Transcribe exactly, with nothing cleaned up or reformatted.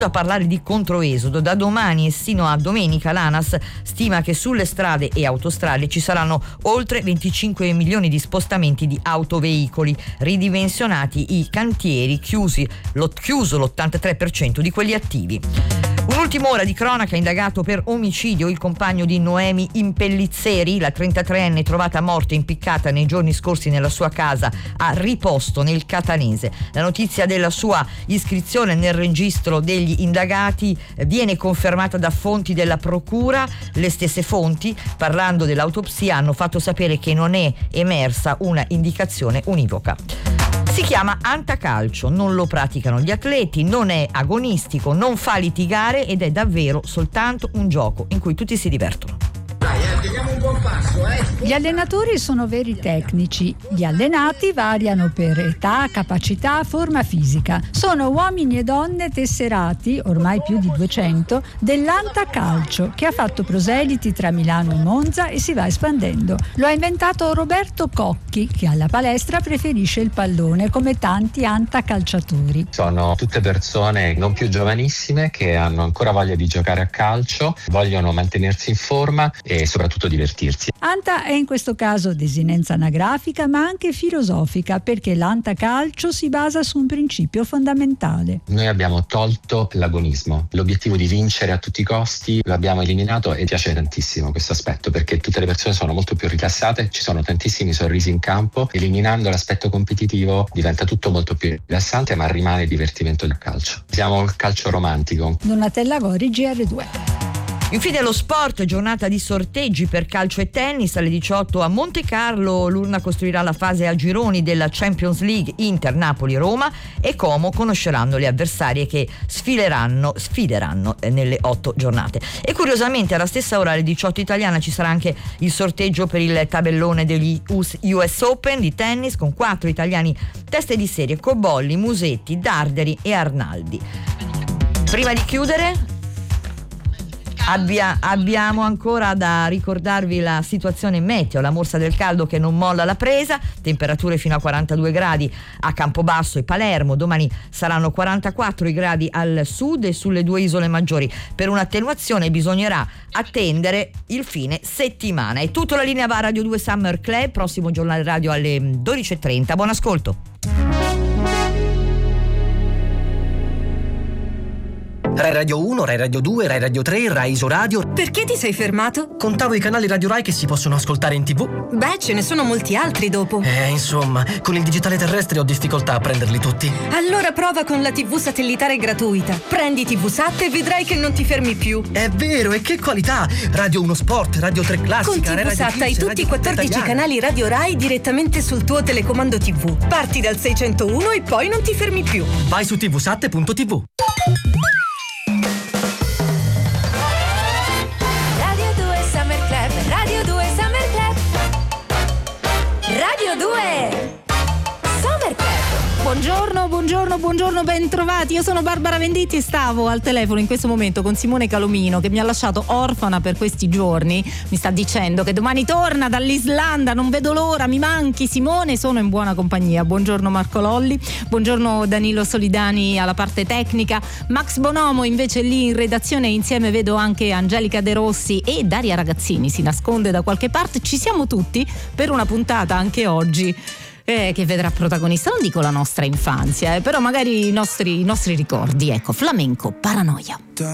A parlare di controesodo, da domani e sino a domenica l'ANAS stima che sulle strade e autostrade ci saranno oltre venticinque milioni di spostamenti di autoveicoli, ridimensionati i cantieri, chiusi, lo, chiuso l'ottantatré per cento di quelli attivi. Un'ultima ora di cronaca: indagato per omicidio il compagno di Noemi Impellizzeri, la trentatreenne trovata morta impiccata nei giorni scorsi nella sua casa a Riposto nel Catanese. La notizia della sua iscrizione nel registro degli indagati viene confermata da fonti della procura. Le stesse fonti, parlando dell'autopsia, hanno fatto sapere che non è emersa una indicazione univoca. Si chiama Antacalcio, non lo praticano gli atleti, non è agonistico, non fa litigare ed è davvero soltanto un gioco in cui tutti si divertono. Un buon passo, eh. Gli allenatori sono veri tecnici, gli allenati variano per età, capacità, forma fisica. Sono uomini e donne tesserati, ormai più di duecento, dell'Antacalcio, che ha fatto proseliti tra Milano e Monza e si va espandendo. Lo ha inventato Roberto Cocchi, che alla palestra preferisce il pallone come tanti antacalciatori. Sono tutte persone non più giovanissime che hanno ancora voglia di giocare a calcio, vogliono mantenersi in forma e soprattutto divertirsi. Anta è in questo caso desinenza anagrafica ma anche filosofica, perché l'antacalcio si basa su un principio fondamentale. Noi abbiamo tolto l'agonismo, l'obiettivo di vincere a tutti i costi lo abbiamo eliminato e piace tantissimo questo aspetto, perché tutte le persone sono molto più rilassate, ci sono tantissimi sorrisi in campo, eliminando l'aspetto competitivo diventa tutto molto più rilassante ma rimane il divertimento del calcio. Siamo il calcio romantico. Donatella Gori, G R due. Infine lo sport, giornata di sorteggi per calcio e tennis. Alle diciotto a Monte Carlo l'Urna costruirà la fase a gironi della Champions League. Inter, Napoli, Roma e Como conosceranno le avversarie che sfileranno, sfideranno nelle otto giornate. E curiosamente alla stessa ora alle diciotto italiana ci sarà anche il sorteggio per il tabellone degli U S Open di tennis, con quattro italiani teste di serie: Cobolli, Musetti, Darderi e Arnaldi. Prima di chiudere Abbia, abbiamo ancora da ricordarvi la situazione meteo, la morsa del caldo che non molla la presa, temperature fino a quarantadue gradi a Campobasso e Palermo, domani saranno quarantaquattro i gradi al sud e sulle due isole maggiori. Per un'attenuazione bisognerà attendere il fine settimana. È tutto, la linea va a Radio due Summer Club, prossimo giornale radio alle dodici e trenta. Buon ascolto. Rai Radio uno, Rai Radio due, Rai Radio tre, Rai Isoradio. Perché ti sei fermato? Contavo i canali Radio Rai che si possono ascoltare in tv. Beh, ce ne sono molti altri dopo. Eh, insomma, con il digitale terrestre ho difficoltà a prenderli tutti. Allora prova con la tivù satellitare gratuita. Prendi tivusat e vedrai che non ti fermi più. È vero, e che qualità! Radio uno Sport, Radio tre Classica, con tivusat hai tutti i quattordici canali Radio Rai direttamente sul tuo telecomando tivù. Parti dal seicentouno e poi non ti fermi più. Vai su tivusat punto tv. Radio due Summer Club. Radio due Summer Club. Buongiorno, buongiorno, buongiorno, ben trovati. Io sono Barbara Venditti e stavo al telefono in questo momento con Simone Calomino, che mi ha lasciato orfana per questi giorni. Mi sta dicendo che domani torna dall'Islanda, non vedo l'ora, mi manchi Simone, sono in buona compagnia. Buongiorno Marco Lolli, buongiorno Danilo Solidani alla parte tecnica, Max Bonomo invece lì in redazione, insieme vedo anche Angelica De Rossi e Daria Ragazzini si nasconde da qualche parte. Ci siamo tutti per una puntata anche oggi Eh, che vedrà protagonista, non dico la nostra infanzia, eh, però magari i nostri, i nostri ricordi. Ecco, Flamenco, Paranoia.